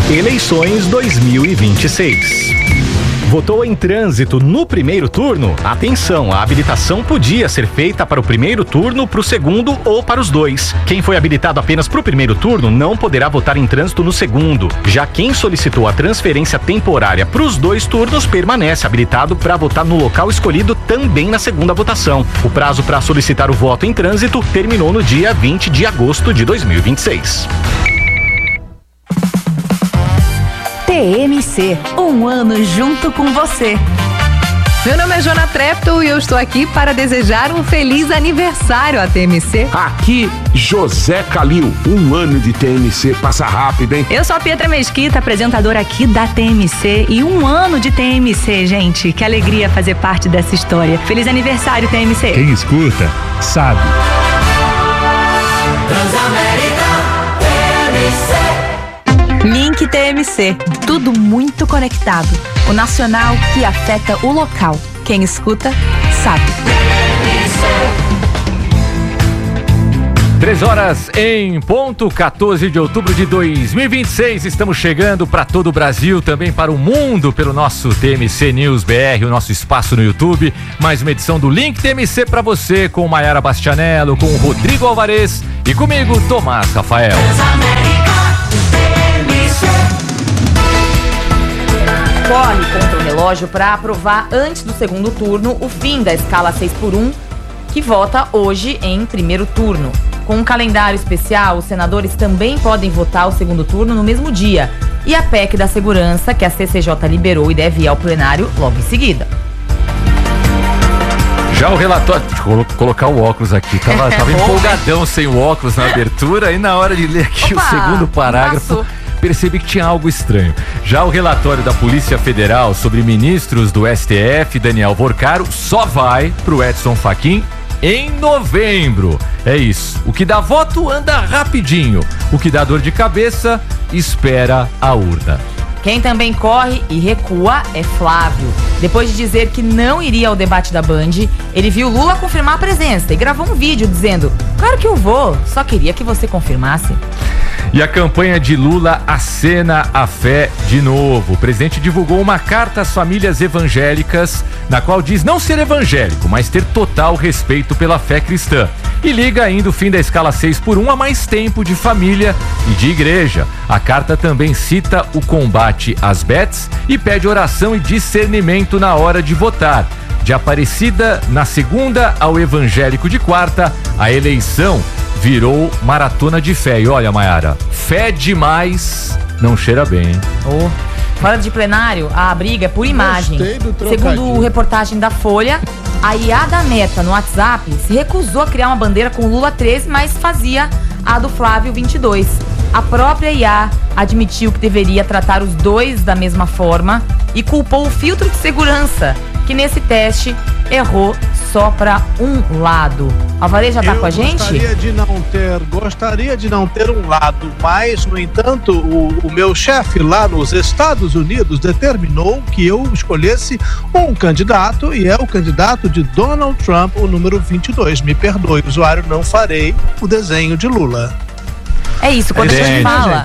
Eleições 2026. Votou em trânsito no primeiro turno? Atenção, a habilitação podia ser feita para o primeiro turno, para o segundo ou para os dois. Quem foi habilitado apenas para o primeiro turno não poderá votar em trânsito no segundo. Já quem solicitou a transferência temporária para os dois turnos permanece habilitado para votar no local escolhido também na segunda votação. O prazo para solicitar o voto em trânsito terminou no dia 20 de agosto de 2026. TMC, um ano junto com você. Meu nome é Joana Trepto e eu estou aqui para desejar um feliz aniversário à TMC. Aqui, José Calil, um ano de TMC, passa rápido, hein? Eu sou a Pietra Mesquita, apresentadora aqui da TMC, e um ano de TMC, gente. Que alegria fazer parte dessa história. Feliz aniversário, TMC. Quem escuta, sabe. Transamérica TMC. Link TMC, tudo muito conectado. O nacional que afeta o local. Quem escuta, sabe. 3h em ponto, 14 de outubro de 2026. Estamos chegando para todo o Brasil, também para o mundo, pelo nosso TMC News BR, o nosso espaço no YouTube. Mais uma edição do Link TMC para você, com Maiara Bastianello, com o Rodrigo Alvarez e comigo, Tomás Rafael. Corre contra o relógio para aprovar antes do segundo turno o fim da escala 6x1, que vota hoje em primeiro turno. Com um calendário especial, os senadores também podem votar o segundo turno no mesmo dia. E a PEC da segurança, que a CCJ liberou e deve ir ao plenário logo em seguida. Já o relatório... Deixa eu colocar o óculos aqui. Tava empolgadão sem o óculos na abertura, e na hora de ler aqui o segundo parágrafo... percebi que tinha algo estranho. Já o relatório da Polícia Federal sobre ministros do STF, Daniel Vorcaro, só vai pro Edson Fachin em novembro. É isso. O que dá voto anda rapidinho. O que dá dor de cabeça, espera a urna. Quem também corre e recua é Flávio. Depois de dizer que não iria ao debate da Band, ele viu Lula confirmar a presença e gravou um vídeo dizendo: "Claro que eu vou, só queria que você confirmasse." E a campanha de Lula acena a fé de novo. O presidente divulgou uma carta às famílias evangélicas, na qual diz não ser evangélico, mas ter total respeito pela fé cristã. E liga ainda o fim da escala 6x1 a mais tempo de família e de igreja. A carta também cita o combate às bets e pede oração e discernimento na hora de votar. De Aparecida na segunda ao evangélico de quarta, a eleição virou maratona de fé. E olha, Maiara, fé demais não cheira bem, hein? Fora de plenário, a briga é por imagem. Segundo reportagem da Folha, a IA da Meta no WhatsApp se recusou a criar uma bandeira com Lula 13, mas fazia a do Flávio 22. A própria IA admitiu que deveria tratar os dois da mesma forma e culpou o filtro de segurança, que nesse teste errou só para um lado. Alvarez já tá com a gente? Gostaria de não ter um lado, mas, no entanto, o meu chefe lá nos Estados Unidos determinou que eu escolhesse um candidato, e é o candidato de Donald Trump, o número 22. Me perdoe, usuário, não farei o desenho de Lula. É isso, quando a gente fala...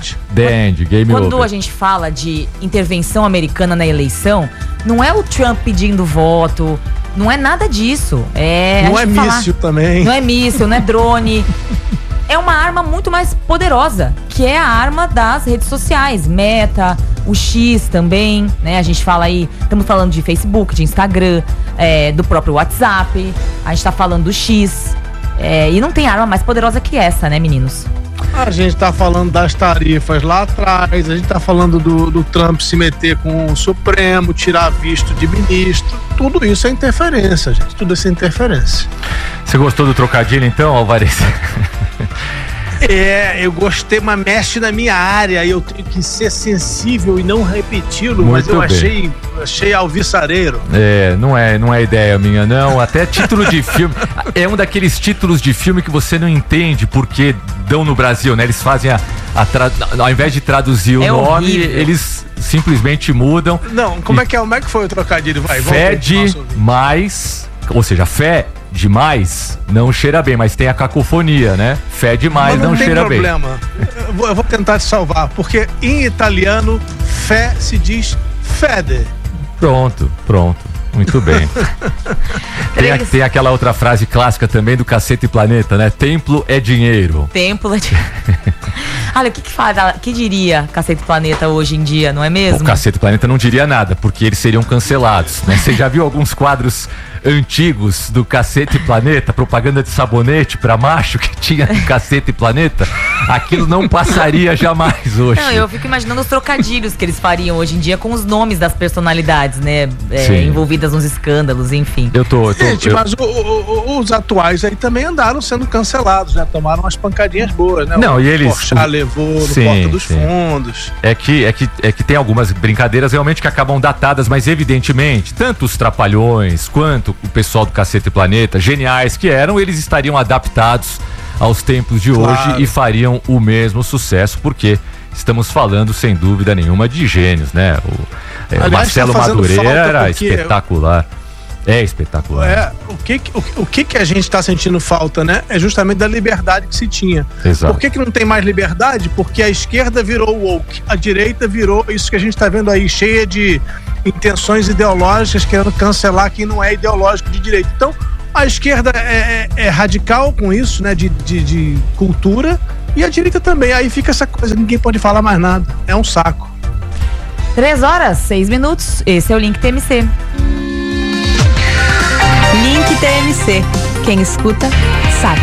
Quando a gente fala de intervenção americana na eleição, não é o Trump pedindo voto, não é nada disso. Não é míssil também. Não é míssil, não é drone. É uma arma muito mais poderosa, que é a arma das redes sociais. Meta, o X também, né? A gente fala aí, estamos falando de Facebook, de Instagram, do próprio WhatsApp. A gente tá falando do X. E não tem arma mais poderosa que essa, né, meninos? A gente tá falando das tarifas lá atrás, a gente tá falando do Trump se meter com o Supremo, tirar visto de ministro. Tudo isso é interferência, gente. Tudo isso é interferência. Você gostou do trocadilho, então, Alvarez? Eu gostei, mas mexe na minha área, eu tenho que ser sensível e não repeti-lo, mas eu achei alvissareiro. Não é ideia minha, não. Até título de filme, é um daqueles títulos de filme que você não entende porque dão no Brasil, né? Eles fazem ao invés de traduzir o nome, horrível. Eles simplesmente mudam. Não, como é que foi o trocadilho? Fé de mais, ou seja, fé demais, não cheira bem, mas tem a cacofonia, né? Fé demais, não cheira bem. Não tem problema. Eu vou tentar te salvar, porque em italiano, fé se diz fede. Pronto. Muito bem. Tem aquela outra frase clássica também do Cacete e Planeta, né? Templo é dinheiro. Templo é dinheiro. Olha, o que diria Cacete e Planeta hoje em dia, não é mesmo? O Cacete e Planeta não diria nada, porque eles seriam cancelados, né? Você já viu alguns quadros antigos do Cacete e Planeta, propaganda de sabonete pra macho que tinha no Cacete e Planeta? Aquilo não passaria jamais hoje. Não, eu fico imaginando os trocadilhos que eles fariam hoje em dia com os nomes das personalidades, né? Envolvidas nos escândalos, enfim. Mas os atuais aí também andaram sendo cancelados, né? Tomaram umas pancadinhas boas, né? Não, e eles... Porchat levou no Porta dos Fundos. É que tem algumas brincadeiras realmente que acabam datadas, mas evidentemente, tanto os Trapalhões quanto o pessoal do Cacete e Planeta, geniais que eram, eles estariam adaptados aos tempos de hoje e fariam o mesmo sucesso, porque estamos falando, sem dúvida nenhuma, de gênios, né? O Marcelo Madureira era espetacular. É espetacular. O que a gente está sentindo falta, né? É justamente da liberdade que se tinha. Exato. Por que não tem mais liberdade? Porque a esquerda virou woke, a direita virou isso que a gente está vendo aí, cheia de intenções ideológicas, querendo cancelar quem não é ideológico de direita. Então, a esquerda é radical com isso, né? De cultura, e a direita também. Aí fica essa coisa, ninguém pode falar mais nada. É um saco. 3h06. Esse é o Link TMC. Link TMC. Quem escuta, sabe.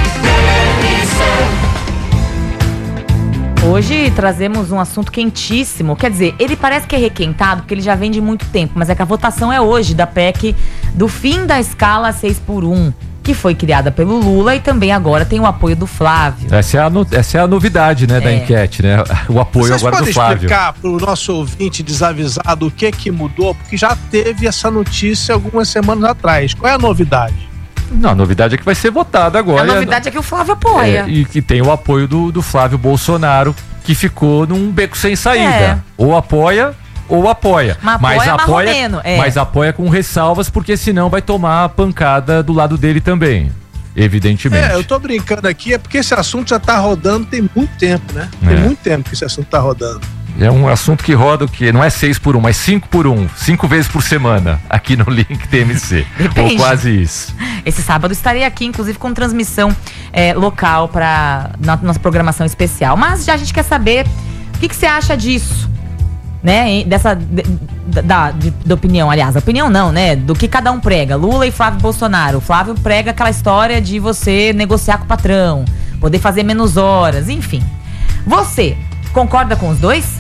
Hoje trazemos um assunto quentíssimo. Quer dizer, ele parece que é requentado porque ele já vem de muito tempo, mas é que a votação é hoje da PEC do fim da escala 6x1, que foi criada pelo Lula e também agora tem o apoio do Flávio. Essa é a novidade, né, da enquete, né? O apoio agora do Flávio. Vocês podem explicar para o nosso ouvinte desavisado o que mudou? Porque já teve essa notícia algumas semanas atrás. Qual é a novidade? Não, a novidade é que vai ser votado agora. A novidade é que o Flávio apoia. E que tem o apoio do Flávio Bolsonaro, que ficou num beco sem saída. Ou apoia ou apoia. Mas apoia com ressalvas, porque senão vai tomar a pancada do lado dele também, evidentemente. Eu tô brincando aqui, porque esse assunto já tá rodando tem muito tempo, né? Tem muito tempo que esse assunto tá rodando. É um assunto que roda o quê? Não é 6x1, mas 5x1, 5 vezes por semana, aqui no Link TMC. Ou quase isso. Esse sábado estarei aqui, inclusive, com transmissão local na nossa programação especial. Mas já a gente quer saber o que você acha disso, né? Da opinião, aliás, opinião não, né? Do que cada um prega. Lula e Flávio Bolsonaro. O Flávio prega aquela história de você negociar com o patrão, poder fazer menos horas, enfim. Você concorda com os dois?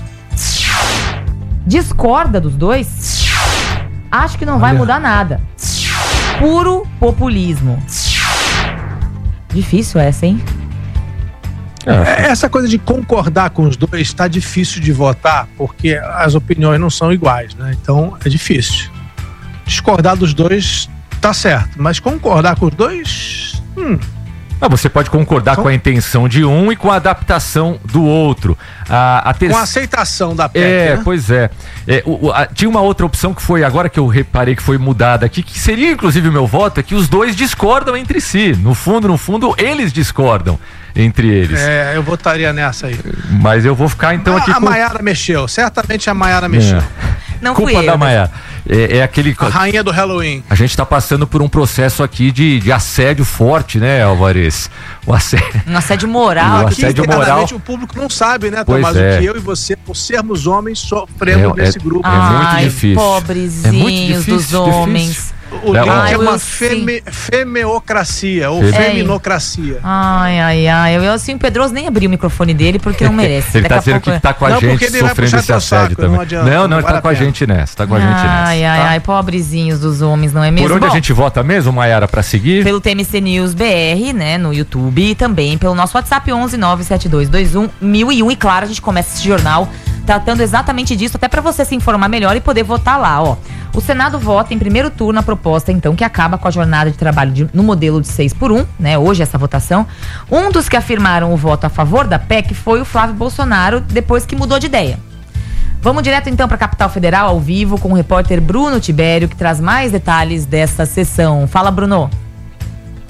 Discorda dos dois? Acho que não vai mudar nada. Puro populismo. Difícil essa, hein? Essa coisa de concordar com os dois tá difícil de votar, porque as opiniões não são iguais, né? Então é difícil. Discordar dos dois tá certo, mas concordar com os dois... Você pode concordar com a intenção de um e com a adaptação do outro. Com a aceitação da PEC, né? Pois é. Tinha uma outra opção que foi, agora que eu reparei que foi mudada aqui, que seria inclusive o meu voto, é que os dois discordam entre si. No fundo, eles discordam entre eles. Eu votaria nessa aí. Mas eu vou ficar então aqui com... A Maiara mexeu, certamente a Maiara mexeu. Não fui culpa da Maiara. Aquele... A rainha do Halloween. A gente tá passando por um processo aqui de assédio forte, né, Alvarez? Um assédio moral. O assédio moral. O público não sabe, né, Tomás? O que eu e você, por sermos homens, sofremos nesse grupo. É muito difícil. Pobrezinhos dos homens. O link é uma femeocracia ou feminocracia. Eu assim, o Pedroso nem abriu o microfone dele porque não merece. Ele tá dizendo que tá com a gente sofrendo esse assédio também. Não, ele tá com a gente nessa. Tá com a gente nessa. Pobrezinhos dos homens, não é mesmo? Por onde a gente vota mesmo, Maiara, pra seguir? Pelo TMC News BR, né, no YouTube, e também pelo nosso WhatsApp 11-97221-1001. E claro, a gente começa esse jornal tratando exatamente disso, até pra você se informar melhor e poder votar lá, ó. O Senado vota em primeiro turno a proposta, então, que acaba com a jornada de trabalho no modelo de 6x1, né? Hoje essa votação. Um dos que afirmaram o voto a favor da PEC foi o Flávio Bolsonaro, depois que mudou de ideia. Vamos direto, então, para a Capital Federal, ao vivo, com o repórter Bruno Tibério, que traz mais detalhes dessa sessão. Fala, Bruno.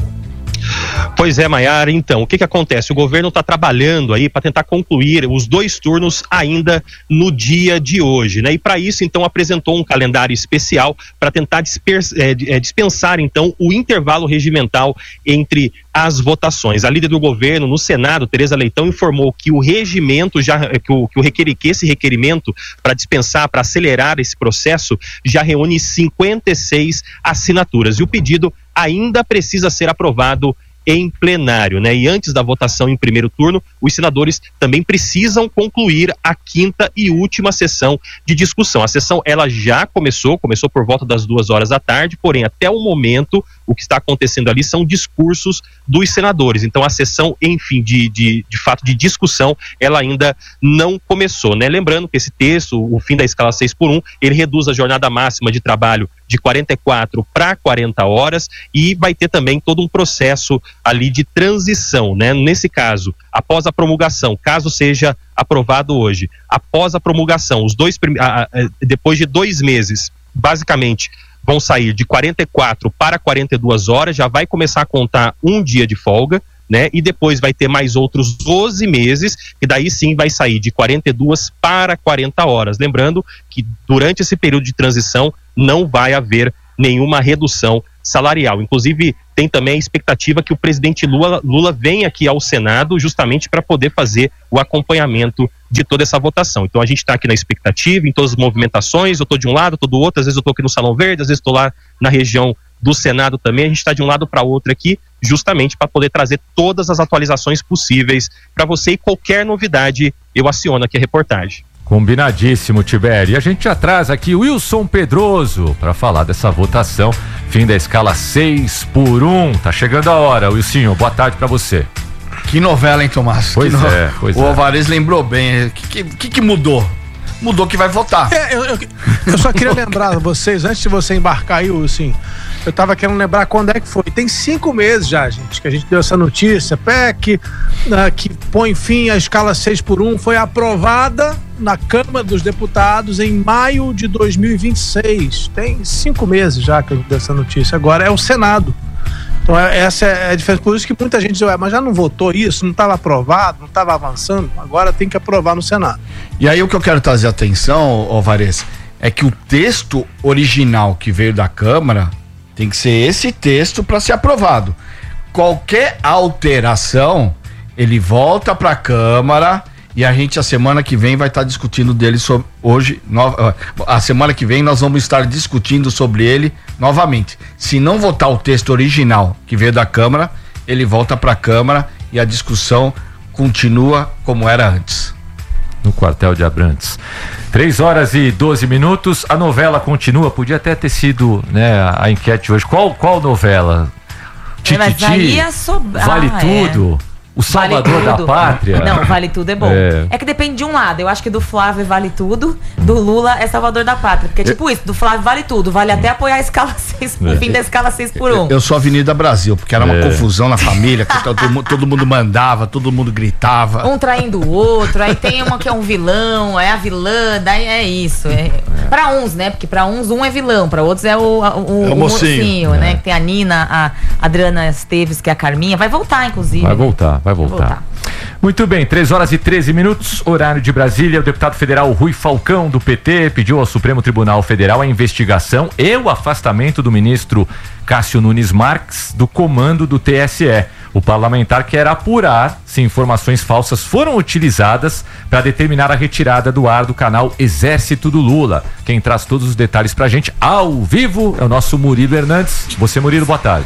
Pois é, Maiara, então, o que acontece? O governo está trabalhando aí para tentar concluir os 2 turnos ainda no dia de hoje, né? E para isso, então, apresentou um calendário especial para tentar dispensar, então, o intervalo regimental entre as votações. A líder do governo no Senado, Tereza Leitão, informou que o regimento, que esse requerimento para dispensar, para acelerar esse processo, já reúne 56 assinaturas. E o pedido ainda precisa ser aprovado em plenário, né? E antes da votação em primeiro turno, os senadores também precisam concluir a 5ª e última sessão de discussão. A sessão, ela já começou por volta das 2 horas da tarde, porém, até o momento, o que está acontecendo ali são discursos dos senadores. Então, a sessão, enfim, de fato, de discussão, ela ainda não começou, né? Lembrando que esse texto, o fim da escala 6x1, ele reduz a jornada máxima de trabalho de 44 para 40 horas e vai ter também todo um processo ali de transição, né? Nesse caso, após a promulgação, caso seja aprovado hoje, após a promulgação, depois de 2 meses, basicamente, vão sair de 44 para 42 horas, já vai começar a contar um dia de folga, né? E depois vai ter mais outros 12 meses, e daí sim vai sair de 42 para 40 horas. Lembrando que durante esse período de transição não vai haver nenhuma redução salarial. Inclusive, tem também a expectativa que o presidente Lula venha aqui ao Senado justamente para poder fazer o acompanhamento de toda essa votação. Então a gente está aqui na expectativa, em todas as movimentações, eu estou de um lado, estou do outro, às vezes eu estou aqui no Salão Verde, às vezes estou lá na região do Senado também, a gente está de um lado para outro aqui, justamente para poder trazer todas as atualizações possíveis para você, e qualquer novidade eu aciono aqui a reportagem. Combinadíssimo, Tibério. E a gente já traz aqui o Wilson Pedroso para falar dessa votação, fim da escala 6x1. Tá chegando a hora, Wilson, boa tarde para você. Que novela, hein, Tomás? Pois é. O Alvarez lembrou bem. O que mudou? Mudou que vai votar. Eu só queria lembrar vocês, antes de você embarcar aí, assim, eu tava querendo lembrar quando é que foi. Tem 5 meses já, gente, que a gente deu essa notícia. PEC, que põe fim à escala 6x1, foi aprovada na Câmara dos Deputados em maio de 2026. Tem 5 meses já que a gente deu essa notícia. Agora é o Senado. Então essa é a diferença. Por isso que muita gente diz, mas já não votou isso, não estava aprovado, não estava avançando, agora tem que aprovar no Senado. E aí o que eu quero trazer atenção, Alvarez, é que o texto original que veio da Câmara tem que ser esse texto para ser aprovado. Qualquer alteração, ele volta para a Câmara e a gente, a semana que vem, vai estar discutindo dele sobre a semana que vem nós vamos estar discutindo sobre ele novamente. Se não votar o texto original que veio da Câmara, ele volta para a Câmara e a discussão continua como era antes. No quartel de Abrantes. 3h12. A novela continua. Podia até ter sido, né, a enquete hoje. Qual novela? Mas aí ia sobrar. Vale tudo. O Salvador da Pátria. Não, Vale Tudo é bom. É que depende de um lado. Eu acho que do Flávio vale tudo, do Lula é Salvador da Pátria. Porque tipo isso, do Flávio vale tudo. Vale até apoiar a escala 6, o fim da escala 6x1. Eu sou Avenida Brasil, porque era uma confusão na família, que todo mundo mandava, todo mundo gritava. Um traindo o outro, aí tem uma que é um vilão, é a vilã, daí é isso. Pra uns, né? Porque pra uns, um é vilão, pra outros é o mocinho, né? Que tem a Nina, a Adriana Esteves, que é a Carminha. Vai voltar, inclusive. Vai voltar. Muito bem, 3h13, horário de Brasília. O deputado federal Rui Falcão, do PT, pediu ao Supremo Tribunal Federal a investigação e o afastamento do ministro Cássio Nunes Marques do comando do TSE. O parlamentar quer apurar se informações falsas foram utilizadas para determinar a retirada do ar do canal Exército do Lula. Quem traz todos os detalhes pra gente ao vivo é o nosso Murilo Hernandes. Você, Murilo, boa tarde.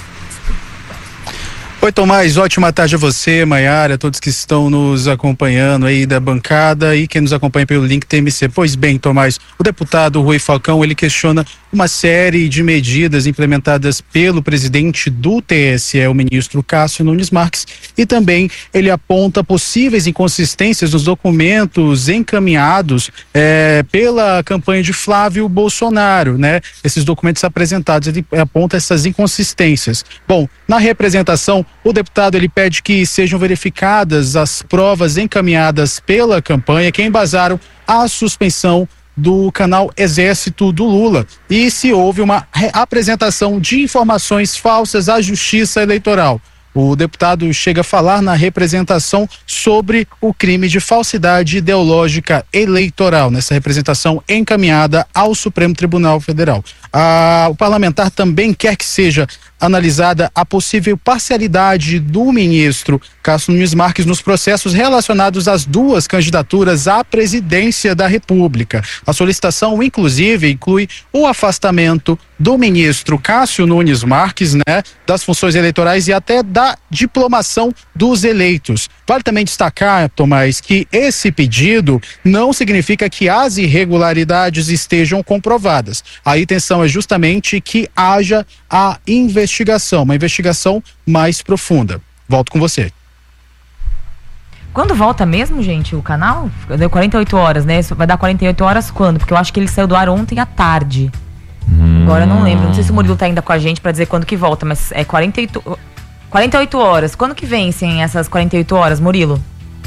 Oi, Tomás, ótima tarde a você, Maiara, todos que estão nos acompanhando aí da bancada e quem nos acompanha pelo link TMC. Pois bem, Tomás, o deputado Rui Falcão, ele questiona uma série de medidas implementadas pelo presidente do TSE, o ministro Cássio Nunes Marques, e também ele aponta possíveis inconsistências nos documentos encaminhados pela campanha de Flávio Bolsonaro, né? Esses documentos apresentados, ele aponta essas inconsistências. Bom, na representação, o deputado ele pede que sejam verificadas as provas encaminhadas pela campanha que embasaram a suspensão do canal Exército do Lula e se houve uma apresentação de informações falsas à Justiça Eleitoral. O deputado chega a falar na representação sobre o crime de falsidade ideológica eleitoral, nessa representação encaminhada ao Supremo Tribunal Federal. O parlamentar também quer que seja analisada a possível parcialidade do ministro Cássio Nunes Marques nos processos relacionados às duas candidaturas à presidência da República. A solicitação, inclusive, inclui o afastamento do ministro Cássio Nunes Marques, das funções eleitorais e até da diplomação dos eleitos. Vale também destacar, Tomás, que esse pedido não significa que as irregularidades estejam comprovadas. A intenção é justamente que haja a investigação, uma investigação mais profunda. Volto com você. Quando volta mesmo, gente, o canal? Deu 48 horas, né? Vai dar 48 horas quando? Porque eu acho que ele saiu do ar ontem à tarde. Agora eu não lembro. Não sei se o Murilo tá ainda com a gente pra dizer quando que volta, mas é 48 horas. Quando que vencem essas 48 horas, Murilo?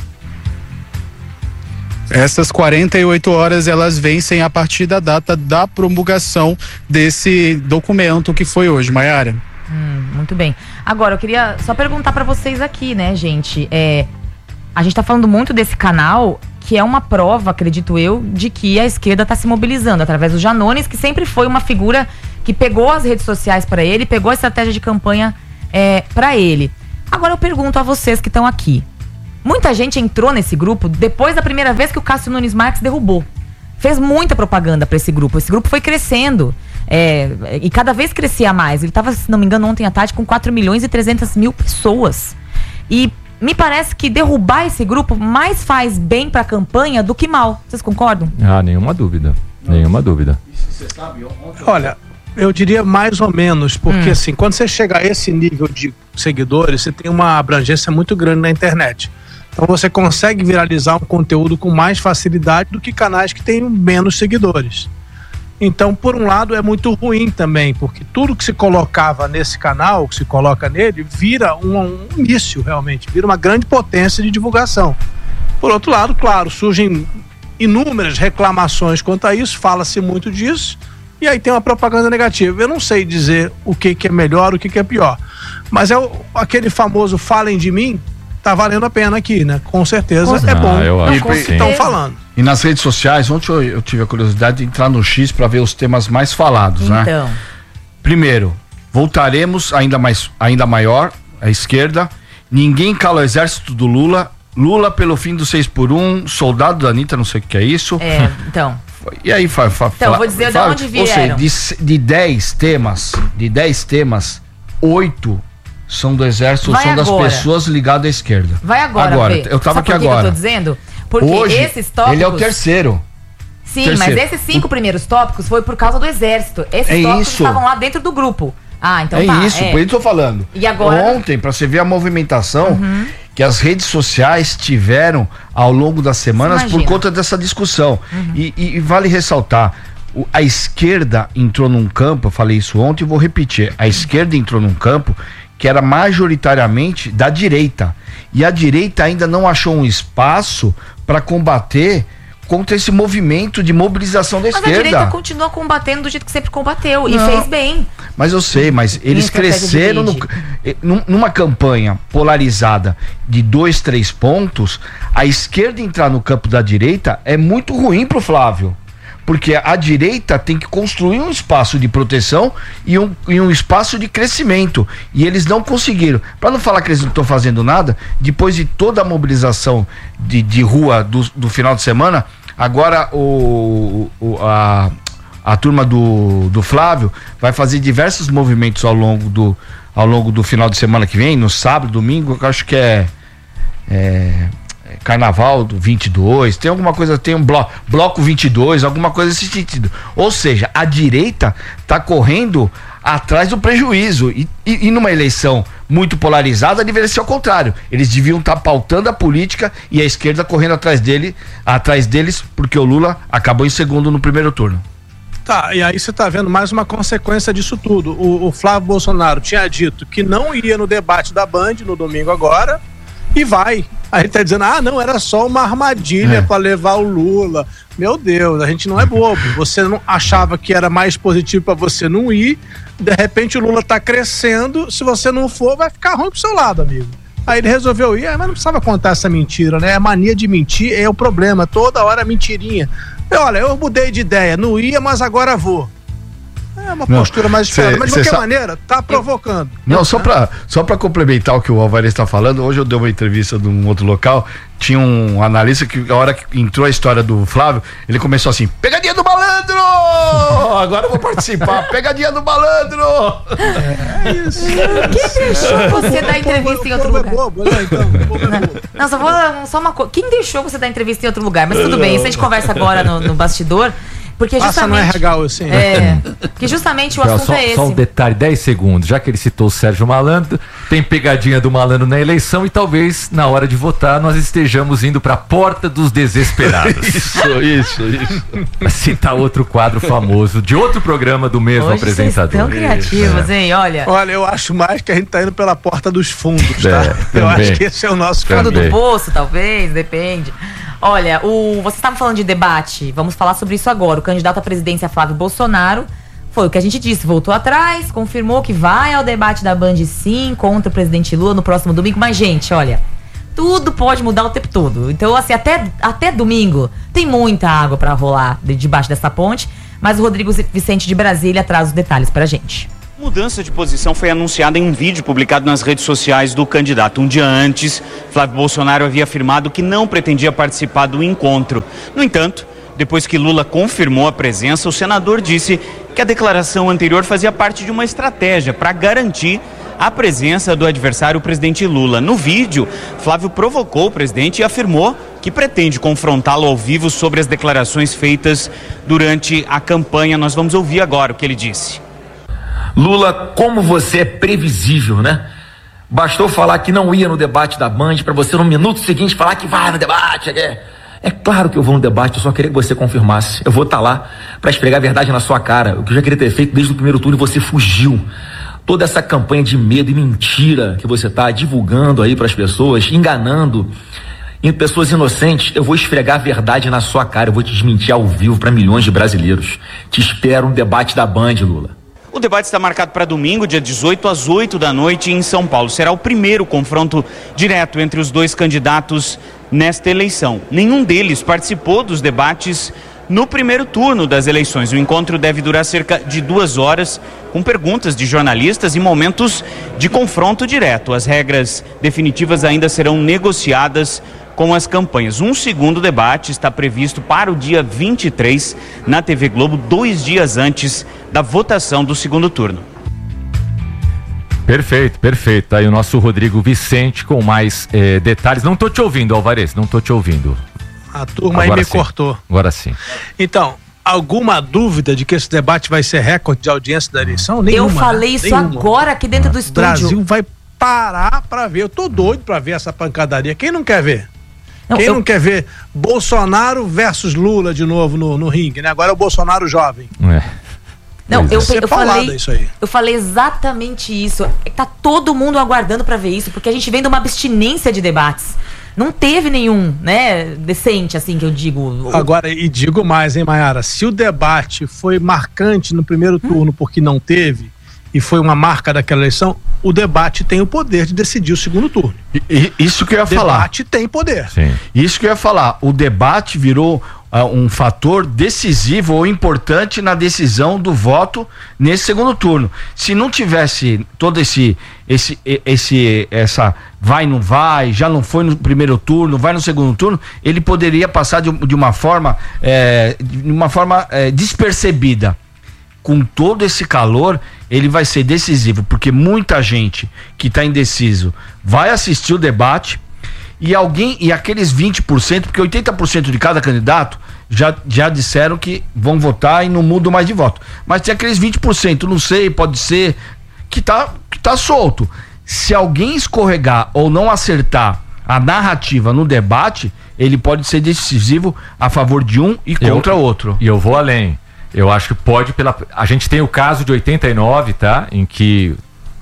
Essas 48 horas, elas vencem a partir da data da promulgação desse documento que foi hoje, Maiara. Muito bem. Agora, eu queria só perguntar pra vocês aqui, né, gente? A gente tá falando muito desse canal, que é uma prova, acredito eu, de que a esquerda tá se mobilizando através do Janones, que sempre foi uma figura que pegou as redes sociais pra ele, pegou a estratégia de campanha pra ele. Agora eu pergunto a vocês que estão aqui. Muita gente entrou nesse grupo depois da primeira vez que o Cássio Nunes Marques derrubou. Fez muita propaganda pra esse grupo. Esse grupo foi crescendo. E cada vez crescia mais. Ele estava, se não me engano, ontem à tarde com 4.300.000 pessoas. E me parece que derrubar esse grupo mais faz bem pra campanha do que mal. Vocês concordam? Nenhuma dúvida. Nenhuma dúvida. Olha, eu diria mais ou menos, porque assim, quando você chega a esse nível de seguidores, você tem uma abrangência muito grande na internet. Então você consegue viralizar um conteúdo com mais facilidade do que canais que têm menos seguidores. Então, por um lado, é muito ruim também, porque tudo que se colocava nesse canal, que se coloca nele, vira um míssil realmente, vira uma grande potência de divulgação. Por outro lado, claro, surgem inúmeras reclamações quanto a isso, fala-se muito disso, e aí tem uma propaganda negativa. Eu não sei dizer o que é melhor, o que é pior, mas aquele famoso falem de mim, tá valendo a pena aqui, né? Com certeza é bom o que estão falando. E nas redes sociais, ontem eu tive a curiosidade de entrar no X para ver os temas mais falados, né? Primeiro, voltaremos ainda maior, a esquerda. Ninguém cala o exército do Lula. Lula pelo fim do 6x1, soldado da Anitta, não sei o que é isso. E aí, então, vou dizer de onde vieram. Ou seja, de 10 temas, 8 são do exército, são das pessoas ligadas à esquerda. Vai agora. Eu tava aqui agora. Eu tô dizendo? Porque hoje, esses tópicos... ele é o terceiro. Sim, mas esses 5 primeiros tópicos foi por causa do exército. Esses tópicos estavam lá dentro do grupo. Então Por isso tô falando. E agora? Ontem, pra você ver a movimentação que as redes sociais tiveram ao longo das semanas por conta dessa discussão. E vale ressaltar, a esquerda entrou num campo, eu falei isso ontem e vou repetir, a esquerda entrou num campo que era majoritariamente da direita. E a direita ainda não achou um espaço para combater contra esse movimento de mobilização da esquerda. Mas a direita continua combatendo do jeito que sempre combateu e fez bem. Mas eu sei, mas eles cresceram numa campanha polarizada de 2, 3 pontos. A esquerda entrar no campo da direita é muito ruim pro Flávio. Porque a direita tem que construir um espaço de proteção e um espaço de crescimento. E eles não conseguiram. Para não falar que eles não estão fazendo nada, depois de toda a mobilização de rua do final de semana, agora a turma do Flávio vai fazer diversos movimentos ao longo do final de semana que vem, no sábado, domingo, que eu acho que é Carnaval do 22, tem alguma coisa, tem um bloco 22, alguma coisa nesse sentido. Ou seja, a direita tá correndo atrás do prejuízo e numa eleição muito polarizada deveria ser ao contrário. Eles deviam estar pautando a política e a esquerda correndo atrás deles, porque o Lula acabou em segundo no primeiro turno. Tá, e aí você tá vendo mais uma consequência disso tudo. O Flávio Bolsonaro tinha dito que não ia no debate da Band no domingo agora. e vai. Aí tá dizendo, não, era só uma armadilha para levar o Lula. Meu Deus, a gente não é bobo. Você não achava que era mais positivo para você não ir, de repente o Lula tá crescendo, se você não for, vai ficar ruim pro seu lado, amigo. Aí ele resolveu ir, mas não precisava contar essa mentira, né? A mania de mentir é o problema, toda hora mentirinha. Olha, eu mudei de ideia, não ia, mas agora vou. É uma postura mais diferente, mas de qualquer maneira, tá provocando. Não, só pra complementar o que o Alvarez está falando, hoje eu dei uma entrevista de um outro local, tinha um analista que a hora que entrou a história do Flávio, ele começou assim, pegadinha do malandro! Agora eu vou participar, pegadinha do malandro! É isso. Quem deixou você dar entrevista em outro lugar? Não, só uma coisa, quem deixou você dar entrevista em outro lugar? Mas tudo bem, isso a gente conversa agora no bastidor. Porque justamente, não é legal assim. Porque justamente o assunto é esse. Só um detalhe, 10 segundos. Já que ele citou o Sérgio Malandro, tem pegadinha do malandro na eleição e talvez na hora de votar nós estejamos indo para a porta dos desesperados. Isso. Citar outro quadro famoso de outro programa do mesmo hoje apresentador. Vocês tão criativos, hein? Olha, eu acho mais que a gente tá indo pela porta dos fundos, tá? Eu acho que esse é o nosso fundo do poço, talvez, depende. Olha, vocês estavam falando de debate, vamos falar sobre isso agora. O candidato à presidência Flávio Bolsonaro, foi o que a gente disse, voltou atrás, confirmou que vai ao debate da Band sim, contra o presidente Lula no próximo domingo. Mas, gente, olha, tudo pode mudar o tempo todo. Então, assim, até domingo tem muita água pra rolar debaixo dessa ponte. Mas o Rodrigo Vicente de Brasília traz os detalhes pra gente. Mudança de posição foi anunciada em um vídeo publicado nas redes sociais do candidato. Um dia antes, Flávio Bolsonaro havia afirmado que não pretendia participar do encontro. No entanto, depois que Lula confirmou a presença, o senador disse que a declaração anterior fazia parte de uma estratégia para garantir a presença do adversário, o presidente Lula. No vídeo, Flávio provocou o presidente e afirmou que pretende confrontá-lo ao vivo sobre as declarações feitas durante a campanha. Nós vamos ouvir agora o que ele disse. Lula, como você é previsível, né? Bastou falar que não ia no debate da Band para você no minuto seguinte falar que vai no debate. É claro que eu vou no debate, eu só queria que você confirmasse. Eu vou estar lá para esfregar a verdade na sua cara. O que eu já queria ter feito desde o primeiro turno e você fugiu. Toda essa campanha de medo e mentira que você está divulgando aí para as pessoas, enganando pessoas inocentes, eu vou esfregar a verdade na sua cara. Eu vou te desmentir ao vivo para milhões de brasileiros. Te espero no debate da Band, Lula. O debate está marcado para domingo, dia 18, às 8 da noite, em São Paulo. Será o primeiro confronto direto entre os dois candidatos nesta eleição. Nenhum deles participou dos debates no primeiro turno das eleições. O encontro deve durar cerca de 2 horas, com perguntas de jornalistas e momentos de confronto direto. As regras definitivas ainda serão negociadas com as campanhas. Um segundo debate está previsto para o dia 23 na TV Globo, 2 dias antes da votação do segundo turno. Perfeito. Tá aí o nosso Rodrigo Vicente com mais detalhes. Não tô te ouvindo, Alvarez, não tô te ouvindo. A turma agora aí me cortou. Agora sim. Então, alguma dúvida de que esse debate vai ser recorde de audiência da eleição? Nenhuma. Eu falei isso agora aqui dentro do estúdio. O Brasil vai parar pra ver. Eu tô doido pra ver essa pancadaria. Quem não quer ver? Quem não quer ver Bolsonaro versus Lula de novo no ringue, né? Agora é o Bolsonaro jovem. Não, eu falei exatamente isso. Tá todo mundo aguardando pra ver isso, porque a gente vem de uma abstinência de debates. Não teve nenhum, né, decente, assim, que eu digo. Agora, e digo mais, hein, Mayara? Se o debate foi marcante no primeiro turno porque não teve, e foi uma marca daquela eleição, o debate tem o poder de decidir o segundo turno. Isso que eu ia falar. O debate tem poder. Sim. Isso que eu ia falar. O debate virou um fator decisivo ou importante na decisão do voto nesse segundo turno. Se não tivesse todo essa vai, não vai, já não foi no primeiro turno, vai no segundo turno, ele poderia passar de uma forma despercebida. Com todo esse calor, ele vai ser decisivo, porque muita gente que está indeciso vai assistir o debate e aqueles 20%, porque 80% de cada candidato já disseram que vão votar e não mudam mais de voto. Mas tem aqueles 20%, não sei, pode ser, que tá solto. Se alguém escorregar ou não acertar a narrativa no debate, ele pode ser decisivo a favor de um e contra outro. E eu vou além. Eu acho que pode a gente tem o caso de 89, tá? Em que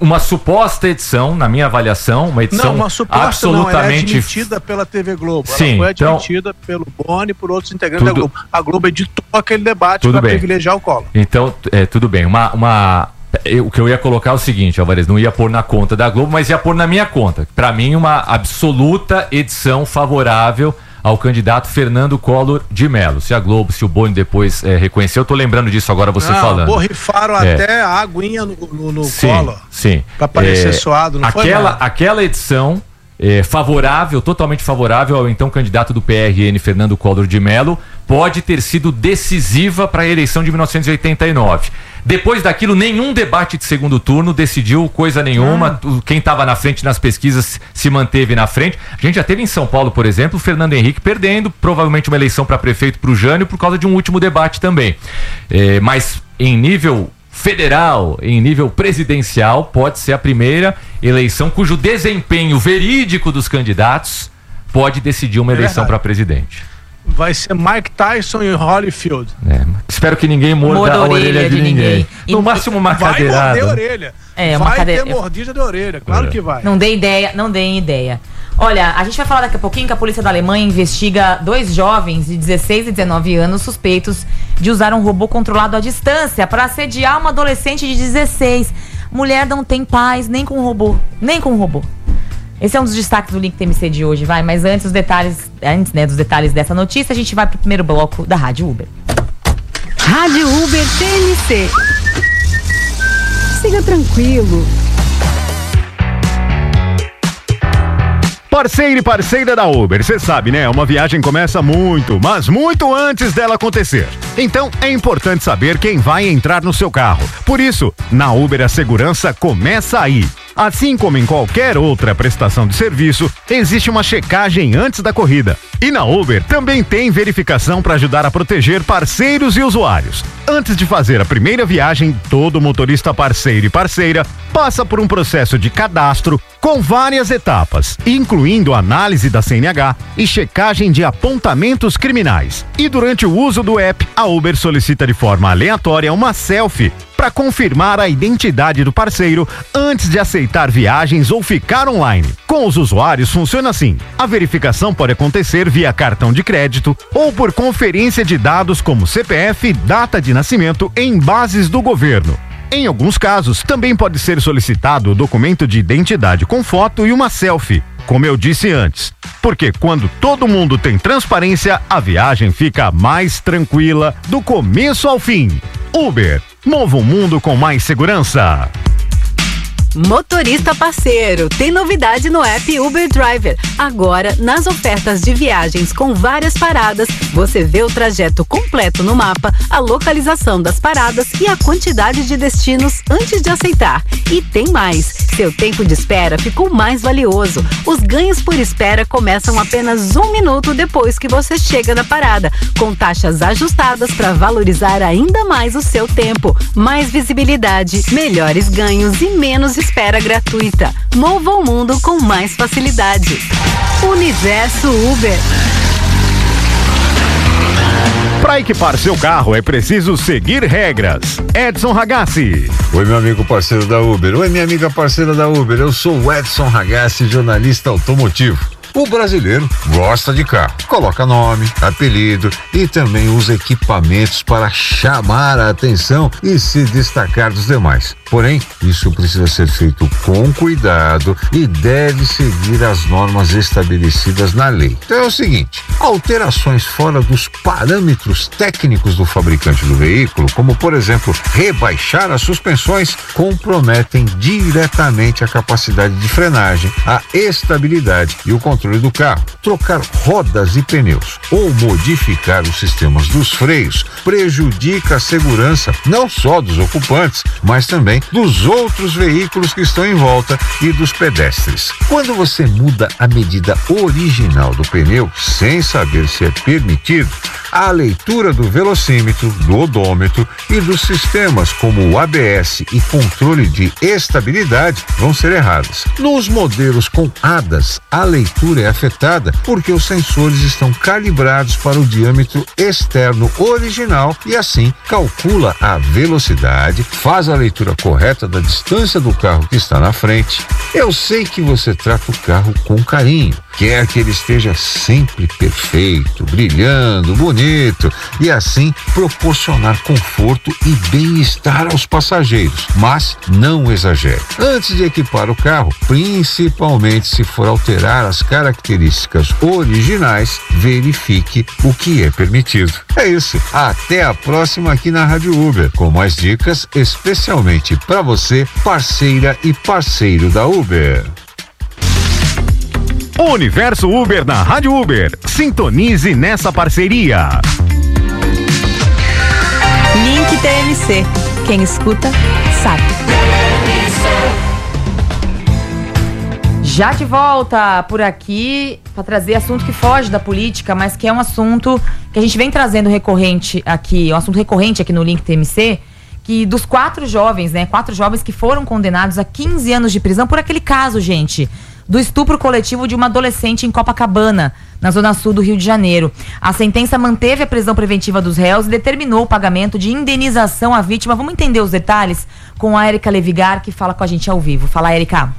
uma suposta edição, na minha avaliação, uma edição absolutamente... Não, ela é admitida pela TV Globo. Sim, ela foi admitida pelo Boni e por outros integrantes da Globo. A Globo editou aquele debate para privilegiar o Collor. Então, tudo bem. O que eu ia colocar é o seguinte, Alvarez, não ia pôr na conta da Globo, mas ia pôr na minha conta. Para mim, uma absoluta edição favorável ao candidato Fernando Collor de Mello. Se a Globo, se o Boni depois reconheceu, eu tô lembrando disso agora você falando. Borrifaram até a aguinha no Collor. Sim. Pra parecer suado, não foi nada. Aquela edição favorável, totalmente favorável ao então candidato do PRN, Fernando Collor de Mello, pode ter sido decisiva para a eleição de 1989. Depois daquilo, nenhum debate de segundo turno decidiu coisa nenhuma. Quem estava na frente nas pesquisas se manteve na frente. A gente já teve em São Paulo, por exemplo, o Fernando Henrique perdendo, provavelmente uma eleição para prefeito para o Jânio por causa de um último debate também. Mas em nível federal, em nível presidencial, pode ser a primeira eleição cujo desempenho verídico dos candidatos pode decidir uma eleição para presidente. Vai ser Mike Tyson e Holyfield. Espero que ninguém morda a orelha de ninguém. No máximo uma cadeirada. Vai morder a orelha. Vai ter mordida de orelha, claro que vai. Não dê ideia. Olha, a gente vai falar daqui a pouquinho que a polícia da Alemanha investiga 2 jovens de 16 e 19 anos suspeitos de usar um robô controlado à distância para assediar uma adolescente de 16. Mulher não tem paz nem com robô. Esse é um dos destaques do Link TMC de hoje, mas antes dos detalhes dessa notícia, a gente vai pro primeiro bloco da Rádio Uber. Rádio Uber TMC. Siga tranquilo. Parceiro e parceira da Uber, você sabe, né? Uma viagem começa mas muito antes dela acontecer. Então, é importante saber quem vai entrar no seu carro. Por isso, na Uber a segurança começa aí. Assim como em qualquer outra prestação de serviço, existe uma checagem antes da corrida. E na Uber também tem verificação para ajudar a proteger parceiros e usuários. Antes de fazer a primeira viagem, todo motorista parceiro e parceira passa por um processo de cadastro com várias etapas, incluindo análise da CNH e checagem de apontamentos criminais. E durante o uso do app, a Uber solicita de forma aleatória uma selfie para confirmar a identidade do parceiro antes de aceitar viagens ou ficar online. Com os usuários funciona assim: a verificação pode acontecer via cartão de crédito ou por conferência de dados como CPF e data de nascimento em bases do governo. Em alguns casos, também pode ser solicitado o documento de identidade com foto e uma selfie, como eu disse antes. Porque quando todo mundo tem transparência, a viagem fica mais tranquila do começo ao fim. Uber, mova o mundo com mais segurança. Motorista parceiro, tem novidade no app Uber Driver. Agora, nas ofertas de viagens com várias paradas, você vê o trajeto completo no mapa, a localização das paradas e a quantidade de destinos antes de aceitar. E tem mais, seu tempo de espera ficou mais valioso. Os ganhos por espera começam apenas 1 minuto depois que você chega na parada, com taxas ajustadas para valorizar ainda mais o seu tempo. Mais visibilidade, melhores ganhos e menos espera gratuita. Mova o mundo com mais facilidade. Universo Uber. Para equipar seu carro é preciso seguir regras. Edson Ragazzi. Oi, meu amigo parceiro da Uber. Oi, minha amiga parceira da Uber. Eu sou o Edson Ragazzi, jornalista automotivo. O brasileiro gosta de carro, coloca nome, apelido e também usa equipamentos para chamar a atenção e se destacar dos demais. Porém, isso precisa ser feito com cuidado e deve seguir as normas estabelecidas na lei. Então é o seguinte: alterações fora dos parâmetros técnicos do fabricante do veículo, como por exemplo, rebaixar as suspensões, comprometem diretamente a capacidade de frenagem, a estabilidade e o controle do carro. Trocar rodas e pneus ou modificar os sistemas dos freios prejudica a segurança não só dos ocupantes, mas também dos outros veículos que estão em volta e dos pedestres. Quando você muda a medida original do pneu sem saber se é permitido, a leitura do velocímetro, do odômetro e dos sistemas como o ABS e controle de estabilidade vão ser erradas. Nos modelos com ADAS, a leitura é afetada porque os sensores estão calibrados para o diâmetro externo original e assim calcula a velocidade, faz a leitura correta da distância do carro que está na frente. Eu sei que você trata o carro com carinho, quer que ele esteja sempre perfeito, brilhando, bonito e assim proporcionar conforto e bem-estar aos passageiros, mas não exagere. Antes de equipar o carro, principalmente se for alterar as características originais, verifique o que é permitido. É isso, até a próxima aqui na Rádio Uber, com mais dicas especialmente para você, parceira e parceiro da Uber. Universo Uber na Rádio Uber. Sintonize nessa parceria. Link TMC. Quem escuta, sabe. Já de volta por aqui para trazer assunto que foge da política, mas que é um assunto que a gente vem trazendo recorrente aqui, um assunto recorrente aqui no Link TMC, que dos 4 jovens, né? 4 jovens que foram condenados a 15 anos de prisão por aquele caso, gente, do estupro coletivo de uma adolescente em Copacabana, na zona sul do Rio de Janeiro. A sentença manteve a prisão preventiva dos réus e determinou o pagamento de indenização à vítima. Vamos entender os detalhes com a Érica Levigar, que fala com a gente ao vivo. Fala, Érica.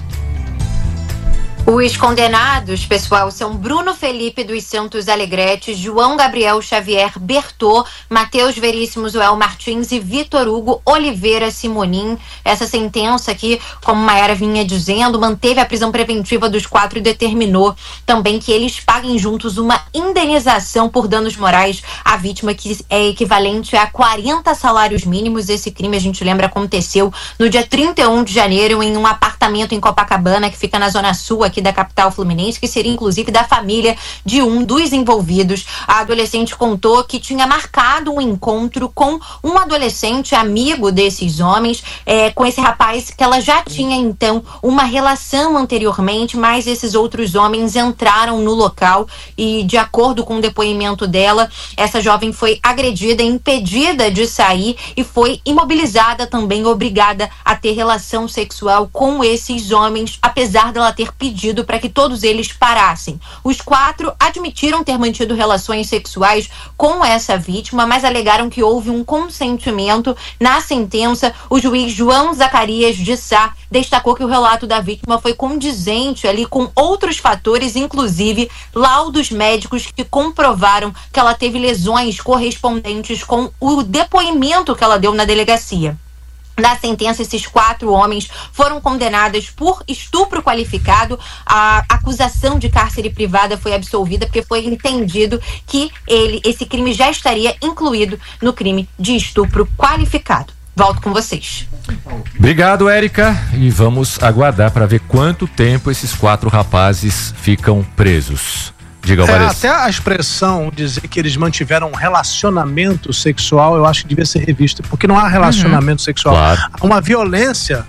Os condenados, pessoal, são Bruno Felipe dos Santos Alegrete, João Gabriel Xavier Bertô, Matheus Veríssimo Joel Martins e Vitor Hugo Oliveira Simonim. Essa sentença aqui, como Mayara vinha dizendo, manteve a prisão preventiva dos 4 e determinou também que eles paguem juntos uma indenização por danos morais à vítima, que é equivalente a 40 salários mínimos. Esse crime, a gente lembra, aconteceu no dia 31 de janeiro em um apartamento em Copacabana, que fica na zona sul aqui da capital fluminense, que seria inclusive da família de um dos envolvidos. A adolescente contou que tinha marcado um encontro com um adolescente amigo desses homens, com esse rapaz, que ela já tinha então uma relação anteriormente, mas esses outros homens entraram no local e, de acordo com o depoimento dela, essa jovem foi agredida, impedida de sair e foi imobilizada também, obrigada a ter relação sexual com esses homens, apesar dela ter pedido para que todos eles parassem. Os 4 admitiram ter mantido relações sexuais com essa vítima, mas alegaram que houve um consentimento. Na sentença, o juiz João Zacarias de Sá destacou que o relato da vítima foi condizente ali com outros fatores, inclusive laudos médicos que comprovaram que ela teve lesões correspondentes com o depoimento que ela deu na delegacia. Na sentença, esses 4 homens foram condenados por estupro qualificado. A acusação de cárcere privada foi absolvida porque foi entendido que esse crime já estaria incluído no crime de estupro qualificado. Volto com vocês. Obrigado, Érica. E vamos aguardar para ver quanto tempo esses 4 rapazes ficam presos. Diga, até a expressão dizer que eles mantiveram um relacionamento sexual, eu acho que devia ser revista, porque não há relacionamento sexual. Claro. Há uma violência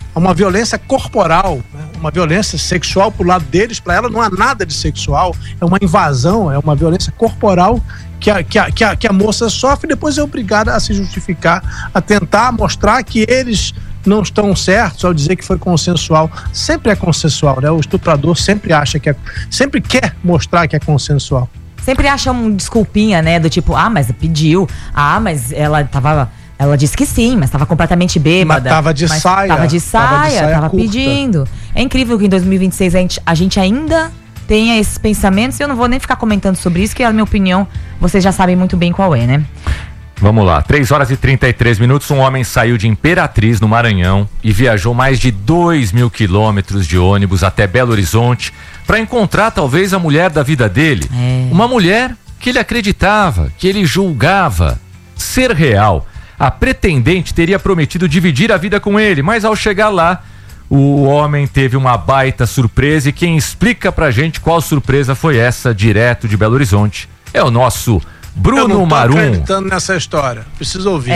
corporal, né? Uma violência sexual pro lado deles, para ela não há nada de sexual, é uma invasão, é uma violência corporal que a moça sofre e depois é obrigada a se justificar, a tentar mostrar que eles não estão certos ao dizer que foi consensual. Sempre é consensual, né? O estuprador sempre acha sempre quer mostrar que é consensual. Sempre acha uma desculpinha, né? Do tipo, mas pediu, mas ela disse que sim, mas estava completamente bêbada. Mas tava de saia. Tava pedindo. É incrível que em 2026 a gente ainda tenha esses pensamentos. Eu não vou nem ficar comentando sobre isso, que a minha opinião, vocês já sabem muito bem qual é, né? Vamos lá, 3h33, um homem saiu de Imperatriz, no Maranhão, e viajou mais de 2.000 quilômetros de ônibus até Belo Horizonte para encontrar talvez a mulher da vida dele. Uma mulher que ele acreditava, que ele julgava ser real. A pretendente teria prometido dividir a vida com ele, mas ao chegar lá, o homem teve uma baita surpresa, e quem explica pra gente qual surpresa foi essa, direto de Belo Horizonte, é o nosso Bruno Marum. Eu não tô acreditando nessa história, preciso ouvir.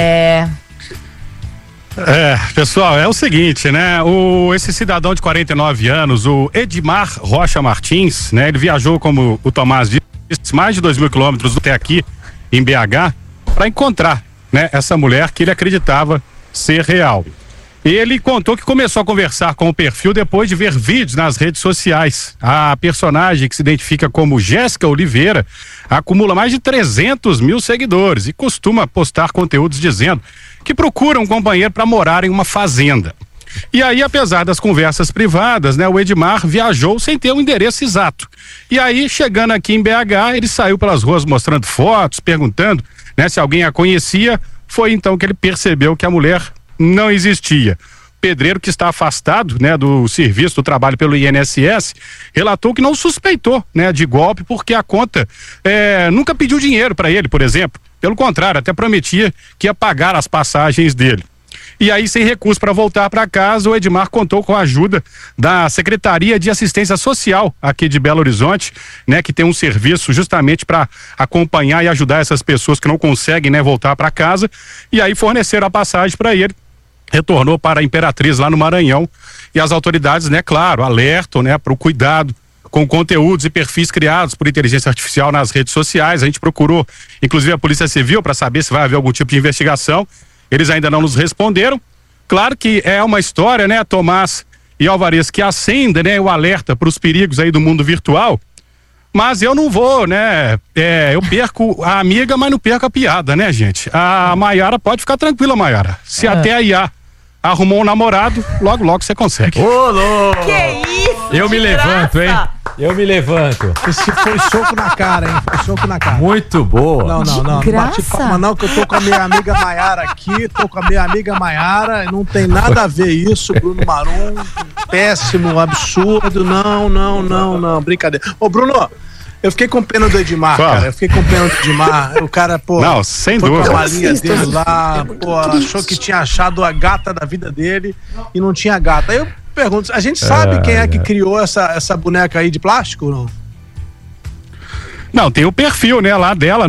Pessoal, é o seguinte, né? Esse cidadão de 49 anos, o Edmar Rocha Martins, né? Ele viajou, como o Tomás disse, mais de 2.000 quilômetros até aqui, em BH, para encontrar, né, essa mulher que ele acreditava ser real. Ele contou que começou a conversar com o perfil depois de ver vídeos nas redes sociais. A personagem, que se identifica como Jéssica Oliveira, acumula mais de 300 mil seguidores e costuma postar conteúdos dizendo que procura um companheiro para morar em uma fazenda. E aí, apesar das conversas privadas, né, o Edmar viajou sem ter um endereço exato. E aí, chegando aqui em BH, ele saiu pelas ruas mostrando fotos, perguntando, né, se alguém a conhecia. Foi então que ele percebeu que a mulher não existia. O pedreiro, que está afastado, né, do serviço do trabalho pelo INSS, relatou que não suspeitou, né, de golpe, porque a conta nunca pediu dinheiro para ele, por exemplo. Pelo contrário, até prometia que ia pagar as passagens dele. E aí, sem recurso para voltar para casa, o Edmar contou com a ajuda da Secretaria de Assistência Social aqui de Belo Horizonte, né, que tem um serviço justamente para acompanhar e ajudar essas pessoas que não conseguem, né, voltar para casa. E aí forneceram a passagem para ele. Retornou para a Imperatriz lá no Maranhão, e as autoridades, né, claro, alertam, né, para o cuidado com conteúdos e perfis criados por inteligência artificial nas redes sociais. A gente procurou, inclusive, a Polícia Civil para saber se vai haver algum tipo de investigação. Eles ainda não nos responderam. Claro que é uma história, né, Tomás e Alvarez, que acende, né, o alerta para os perigos aí do mundo virtual. Mas eu não vou, né, eu perco a amiga, mas não perco a piada, né, gente? A Maiara pode ficar tranquila, Maiara. Se até a IA arrumou um namorado, logo, logo você consegue. Ô, louco! Que isso? Eu me levanto, hein? Eu me levanto. Esse foi soco na cara, hein? Foi soco na cara. Muito boa. Não bate palma não, que eu tô com a minha amiga Maiara aqui, não tem nada a ver isso, Bruno Marum, péssimo, absurdo, não, brincadeira. Ô, Bruno, eu fiquei com pena do Edmar, cara. O cara, pô. Não, sem foi dúvida. Com a balinha dele lá, pô, achou que tinha achado a gata da vida dele e não tinha gata. Aí eu pergunto, a gente sabe quem é que criou essa boneca aí de plástico, não? Não, tem o perfil, né, lá dela.